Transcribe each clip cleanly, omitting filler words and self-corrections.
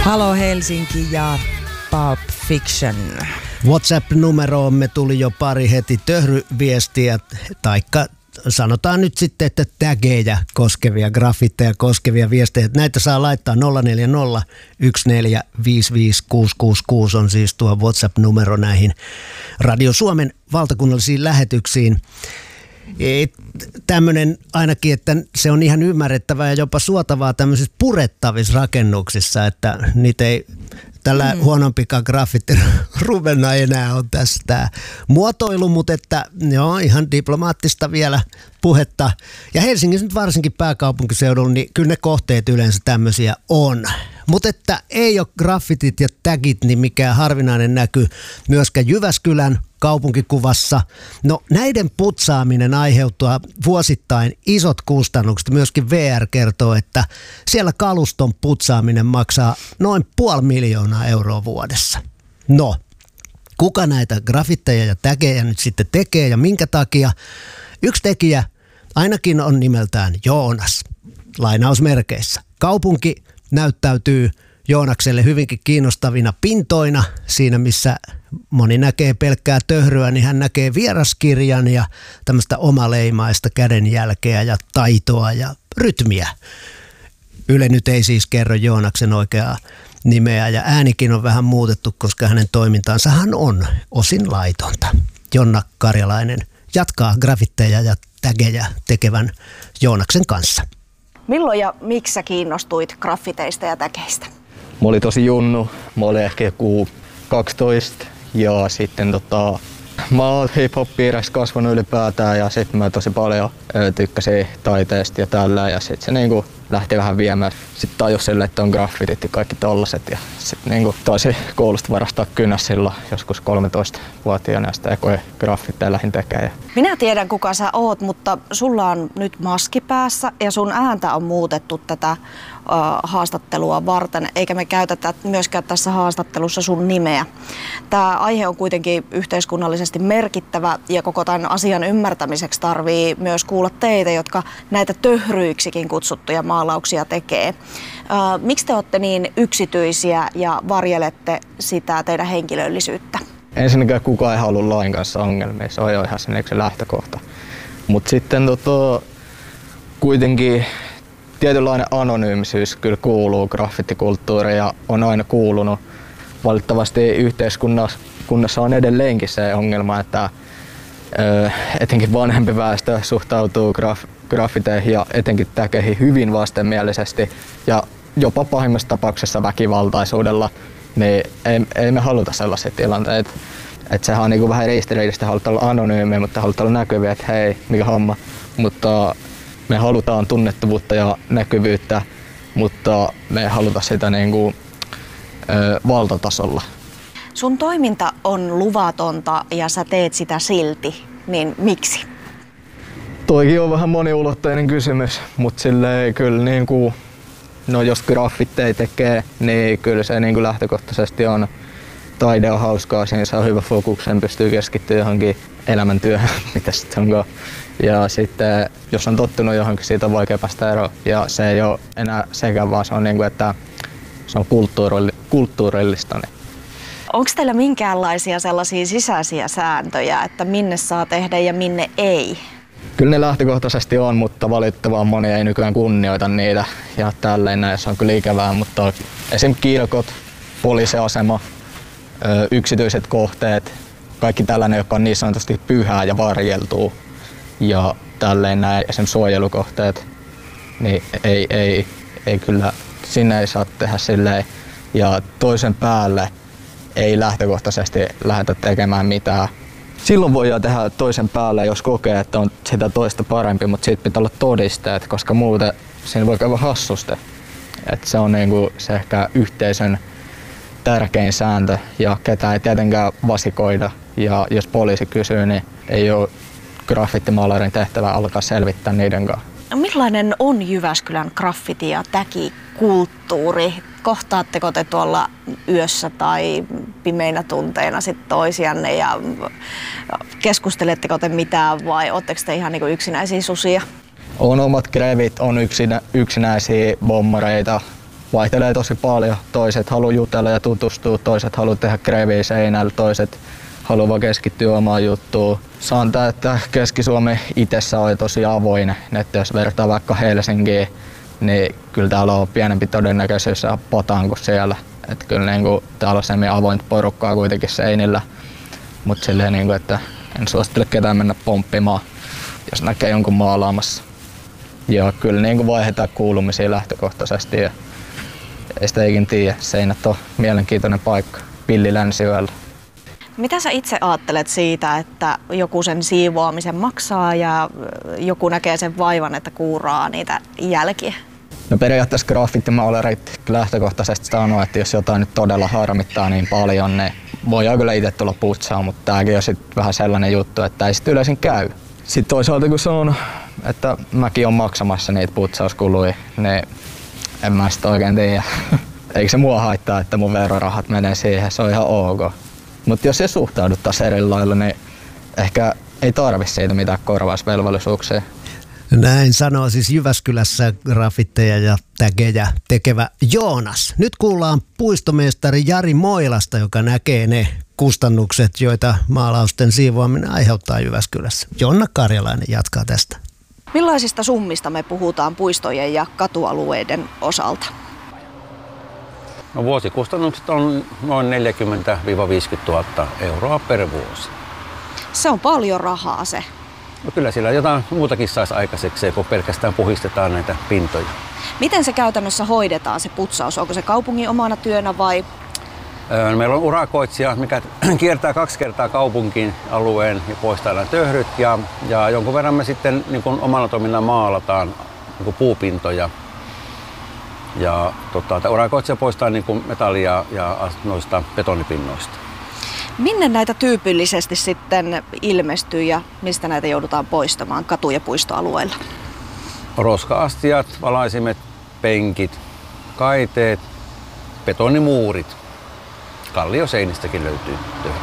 Halo Helsinki ja Pulp Fiction. WhatsApp-numeroomme tuli jo pari heti töhryviestiä, taikka sanotaan nyt sitten, että tägejä koskevia, graffitteja koskevia viestejä. Näitä saa laittaa 040 1455666 on siis tuo WhatsApp-numero näihin Radio Suomen valtakunnallisiin lähetyksiin. Tämmöinen ainakin, että se on ihan ymmärrettävää ja jopa suotavaa tämmöisissä purettavissa rakennuksissa, että niitä ei tällä huonompikaan graffiti-ruvena enää on tästä muotoilu, mutta että joo, ihan diplomaattista vielä puhetta. Ja Helsingissä nyt varsinkin pääkaupunkiseudulla, niin kyllä ne kohteet yleensä tämmöisiä on. Mutta että ei ole graffitit ja tagit niin mikään harvinainen näky myöskään Jyväskylän kaupunkikuvassa. No näiden putsaaminen aiheuttaa vuosittain isot kustannukset. Myöskin VR kertoo, että siellä kaluston putsaaminen maksaa noin 500 000 euroa vuodessa. No, kuka näitä graffitteja ja tägejä nyt sitten tekee ja minkä takia? Yksi tekijä ainakin on nimeltään Joonas, lainausmerkeissä. Kaupunki näyttäytyy Joonakselle hyvinkin kiinnostavina pintoina. Siinä missä moni näkee pelkkää töhryä, niin hän näkee vieraskirjan ja tämmöistä omaleimaista kädenjälkeä ja taitoa ja rytmiä. Yle nyt ei siis kerro Joonaksen oikeaa nimeä ja äänikin on vähän muutettu, koska hänen toimintaansahan on osin laitonta. Jonna Karjalainen jatkaa graffitteja ja tägejä tekevän Joonaksen kanssa. Milloin ja miksi sä kiinnostuit graffiteista ja tägeistä? Mä olin tosi mä olin ehkä joku 12 ja sitten mä oon hip-hop-piirissä kasvanut ylipäätään ja sitten mä tosi paljon tykkäsin taiteesta ja tällä ja sitten se niinku lähti vähän viemään. Sitten tajus sille, että on graffitit ja kaikki tollaset ja sitten niinku taisi koulusta varastaa kynäs silloin joskus 13-vuotiaana ja sitten ekoja graffitteja lähdin tekemään. Minä tiedän kuka sä oot, mutta sulla on nyt maski päässä ja sun ääntä on muutettu tätä haastattelua varten, eikä me käytetä myöskään tässä haastattelussa sun nimeä. Tämä aihe on kuitenkin yhteiskunnallisesti merkittävä ja koko tämän asian ymmärtämiseksi tarvii myös kuulla teitä, jotka näitä töhryyksikin kutsuttuja maalauksia tekee. Miksi te olette niin yksityisiä ja varjelette sitä teidän henkilöllisyyttä? Ensinnäkään kukaan ei halua lain kanssa ongelmia, se on jo ihan se lähtökohta. Mutta sitten kuitenkin tietynlainen anonyymisyys kyllä kuuluu graffitikulttuuriin ja on aina kuulunut. Valitettavasti yhteiskunnassa on edelleenkin se ongelma, että etenkin vanhempi väestö suhtautuu graffiteihin ja etenkin tägeihin hyvin vastenmielisesti ja jopa pahimmassa tapauksessa väkivaltaisuudella. Niin ei me haluta sellaisia tilanteita. Että sehän on niinku vähän ristiriidasta, halutaan olla anonyymiä, mutta halutaan olla näkyviä, että hei, mikä homma. Mutta me halutaan tunnettavuutta ja näkyvyyttä, mutta me ei haluta sitä niinku, valtatasolla. Sun toiminta on luvatonta ja sä teet sitä silti, niin miksi? Toikin on vähän moniulotteinen kysymys, mutta silleen kyllä niinku, no jos graffitteja tekee, niin kyllä se niinku lähtökohtaisesti on. Taide on hauskaa, siinä saa hyvä fokuksen, pystyy keskittymään johonkin elämäntyöhön, mitä sitten onkaan. Ja sitten jos on tottunut johonkin, siitä on vaikea päästä eroon. Ja se ei ole enää sekään, vaan se on, niinku, että se on kulttuurillista. Onko teillä minkäänlaisia sellaisia sisäisiä sääntöjä, että minne saa tehdä ja minne ei? Kyllä ne lähtökohtaisesti on, mutta valitettavan moni ei nykyään kunnioita niitä. Ja tälleen näissä on kyllä ikävää, mutta esimerkiksi kirkot, poliisiasema, yksityiset kohteet, kaikki tällainen, joka on niin sanotusti pyhää ja varjeltuu. Ja tälleen näin esimerkiksi suojelukohteet, niin ei kyllä, sinne ei saa tehdä silleen. Ja toisen päälle ei lähtökohtaisesti lähdetä tekemään mitään. Silloin voidaan tehdä toisen päälle, jos kokee, että on sitä toista parempi, mutta siitä pitää olla todisteet, koska muuten siinä voi käydä hassusti. Et se on niinku se ehkä yhteisön tärkein sääntö ja ketään ei tietenkään vasikoida. Ja jos poliisi kysyy, niin ei ole graffitimaalarin tehtävä alkaa selvittää niiden kanssa. No, millainen on Jyväskylän graffiti- ja täkikulttuuri? Kohtaatteko te tuolla yössä tai pimeinä tunteina sit toisianne ja keskusteletteko te mitään vai ootteko te ihan niinku yksinäisiä susia? On omat grevit, on yksinäisiä bommareita vaihtelee tosi paljon. Toiset haluaa jutella ja tutustua, toiset haluaa tehdä kreviä seinällä, toiset haluaa keskittyä omaan juttuun. Sanotaan, että Keski-Suomi itsessä oli tosi avoin, että jos vertaa vaikka Helsinkiin, niin kyllä täällä on pienempi todennäköisyys saada potaan kuin siellä. Että kyllä niin kuin, täällä on semmin avointa porukkaa kuitenkin seinillä, mutta silleen, niin kuin, että en suosittele ketään mennä pomppimaan, jos näkee jonkun maalaamassa. Joo, kyllä niin kuin vaihdetaan kuulumisia lähtökohtaisesti ja ei sitä ikin tiedä. Seinät on mielenkiintoinen paikka, pilli Länsiyöllä. Mitä sä itse ajattelet siitä, että joku sen siivoamisen maksaa ja joku näkee sen vaivan, että kuuraa niitä jälkiä? No periaatteessa graffitimaalarit lähtökohtaisesti sanoo, että jos jotain nyt todella harmittaa niin paljon, niin voidaan kyllä itse tulla putsaamaan, mutta tämäkin on sitten vähän sellainen juttu, että ei sitten yleisin käy. Sitten toisaalta kun se on, että mäkin olen maksamassa niitä putsauskuluja, niin en mä sitä oikein tiedä. Eikö se mua haittaa, että mun verorahat menee siihen, se on ihan ok. Mutta jos se suhtauduttaisiin eri lailla, niin ehkä ei tarvi siitä mitään korvausvelvollisuuksia. Näin sanoo siis Jyväskylässä graffitteja ja tägejä tekevä Joonas. Nyt kuullaan puistomestari Jari Moilasta, joka näkee ne kustannukset, joita maalausten siivoaminen aiheuttaa Jyväskylässä. Jonna Karjalainen jatkaa tästä. Millaisista summista me puhutaan puistojen ja katualueiden osalta? No, vuosikustannukset on noin 40-50 000 euroa per vuosi. Se on paljon rahaa se. No, kyllä sillä jotain muutakin saisi aikaiseksi, kun pelkästään puhistetaan näitä pintoja. Miten se käytännössä hoidetaan se putsaus? Onko se kaupungin omana työnä vai? Meillä on urakoitsija, mikä kiertää 2 kertaa kaupunkin alueen ja poistaa nämä töhryt. Ja jonkun verran me sitten niin kuin omana toiminnalla maalataan niin kuin puupintoja. Ja urakoitsija poistaa niin kuin metallia ja noista betonipinnoista. Minne näitä tyypillisesti sitten ilmestyy ja mistä näitä joudutaan poistamaan katu- ja puistoalueilla? Roska-astiat, valaisimet, penkit, kaiteet, betonimuurit. Kallioseinistäkin löytyy töhriä.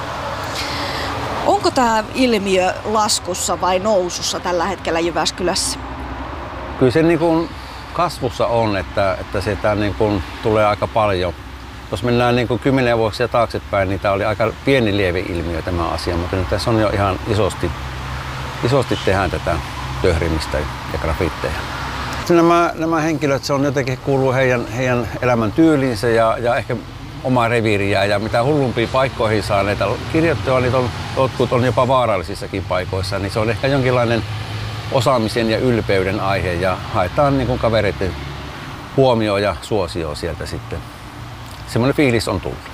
Onko tämä ilmiö laskussa vai nousussa tällä hetkellä Jyväskylässä? Kyllä se niin kuin kasvussa on, että sitä niin kuin tulee aika paljon. Jos mennään niin kuin 10 vuosia taaksepäin, niin tämä oli aika pieni lieveilmiö tämä asia, mutta nyt tässä on jo ihan isosti tehdään tätä töhrimistä ja graffitteja. Nämä henkilöt, se on jotenkin kuuluu heidän elämän tyyliinsä ja ehkä omaa reviiriä ja mitä hullumpiin paikkoihin saa näitä kirjoittua, niin jotkut on jopa vaarallisissakin paikoissa, niin se on ehkä jonkinlainen osaamisen ja ylpeyden aihe ja haetaan niin kuin kavereiden huomioon ja suosioon sieltä sitten. Semmoinen fiilis on tullut.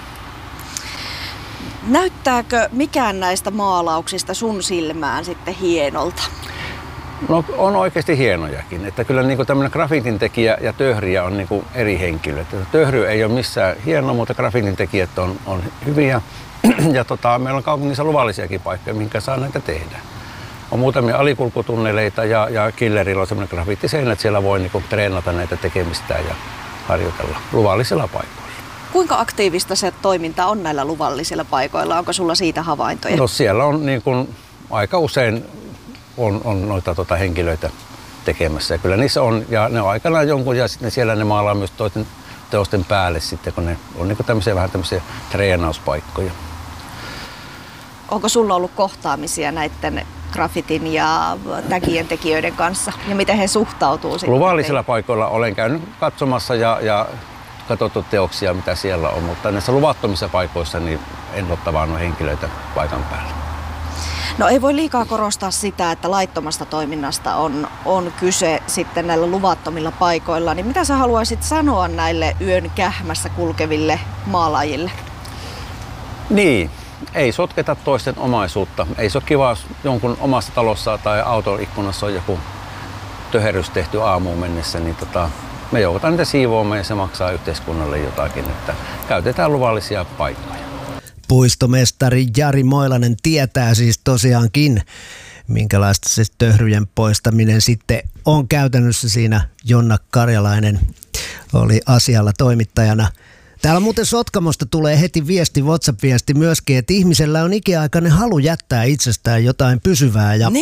Näyttääkö mikään näistä maalauksista sun silmään sitten hienolta? No, on oikeasti hienojakin. Että kyllä niin kuin tämmöinen graffitin tekijä ja töhriä on niin kuin eri henkilöt. Töhry ei ole missään hieno, mutta graffitin tekijät on hyviä. Ja meillä on kaupungissa luvallisiakin paikkoja, minkä saa näitä tehdä. On muutamia alikulkutunneleita ja killerillä on semmoinen graffitiseinä, että siellä voi niin kuin treenata näitä tekemistä ja harjoitella luvallisilla paikoilla. Kuinka aktiivista se toiminta on näillä luvallisilla paikoilla? Onko sulla siitä havaintoja? No, siellä on niin kuin aika usein on noita henkilöitä tekemässä. Ja kyllä niissä on, ja ne on aikanaan jonkun, ja sitten siellä ne maalaa myös toisten teosten päälle sitten, kun ne on niin tämmöisiä, vähän tämmöisiä treenauspaikkoja. Onko sulla ollut kohtaamisia näiden graffitin ja tägien tekijöiden kanssa? Ja miten he suhtautuu sitten? Luvallisilla paikoilla olen käynyt katsomassa ja katsottu teoksia, mitä siellä on, mutta näissä luvattomissa paikoissa niin en ole tavannut henkilöitä paikan päällä. No, ei voi liikaa korostaa sitä, että laittomasta toiminnasta on kyse sitten näillä luvattomilla paikoilla. Niin mitä sä haluaisit sanoa näille yön kähmässä kulkeville maalaajille? Niin, ei sotketa toisten omaisuutta. Ei se ole kiva, jos jonkun omassa talossa tai auton ikkunassa on joku töherys tehty aamuun mennessä, niin me joudutaan niitä siivoamaan ja se maksaa yhteiskunnalle jotakin, että käytetään luvallisia paikkoja. Puistomestari Jari Moilanen tietää siis tosiaankin, minkälaista se töhryjen poistaminen sitten on käytännössä. Siinä Jonna Karjalainen oli asialla toimittajana. Täällä muuten Sotkamosta tulee heti viesti, WhatsApp-viesti myöskin, että ihmisellä on ikiaikainen halu jättää itsestään jotain pysyvää ja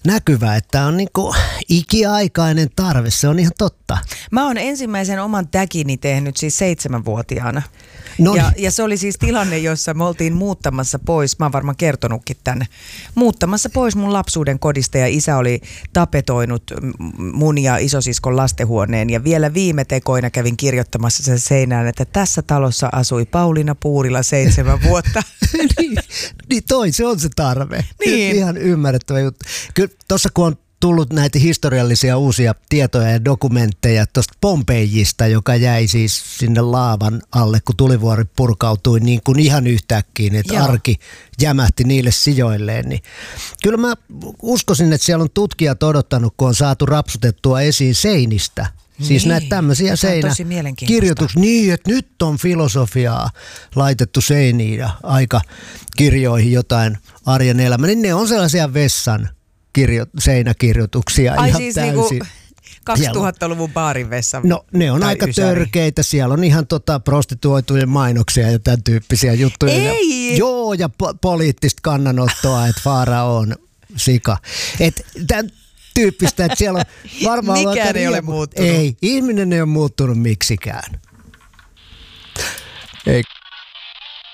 näkyvä, että on niinku ikiaikainen tarve, se on ihan totta. Mä oon ensimmäisen oman täkini tehnyt siis 7-vuotiaana. No Ja se oli siis tilanne, jossa me oltiin muuttamassa pois, mä oon varmaan kertonutkin tänne, muuttamassa pois mun lapsuuden kodista ja isä oli tapetoinut mun ja isosiskon lastenhuoneen ja vielä viime tekoina kävin kirjoittamassa sen seinään, että tässä talossa asui Pauliina Puurila 7 vuotta. niin se on se tarve. Niin. Ihan ymmärrettävä juttu. Kyllä tuossa kun on tullut näitä historiallisia uusia tietoja ja dokumentteja tuosta Pompeijista, joka jäi siis sinne laavan alle, kun tulivuori purkautui niin kuin ihan yhtäkkiä, että arki jämähti niille sijoilleen. Niin kyllä mä uskoisin, että siellä on tutkijat odottanut, kun on saatu rapsutettua esiin seinistä. Siis niin, näitä tämmöisiä seinäkirjoituksia. Niin, että nyt on filosofiaa laitettu seiniin ja aikakirjoihin jotain arjen elämää. Niin ne on sellaisia vessan seinäkirjoituksia. Ai ihan siis täysin. niinku 2000-luvun baarin vessan. No ne on aika törkeitä. Siellä on ihan prostituoitujen mainoksia ja tämän tyyppisiä juttuja. Ei! Joo, ja poliittista kannanottoa, että Faarao on sika. Että tämän tyyppistä, että siellä on varmaan... Mikään ei ole muuttunut. Ei, ihminen ei ole muuttunut miksikään. Ei.